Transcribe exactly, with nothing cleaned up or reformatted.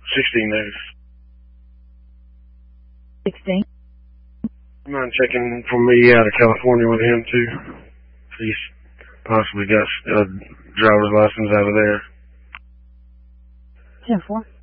sixteen News. sixteen? You mind checking for me out of California with him, too? He's possibly got a driver's license out of there. ten four.